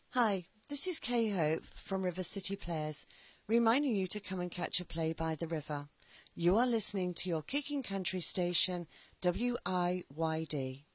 Hi, this is Kay Hope from River City Players, reminding you to come and catch a play by the river. You are listening to your Kicking Country station, WIYD.